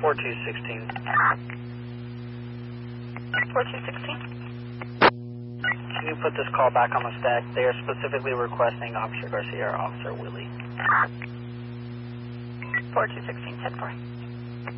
4216. 4216. Can you put this call back on the stack? They are specifically requesting Officer Garcia or Officer Willie. 4216, 10-4.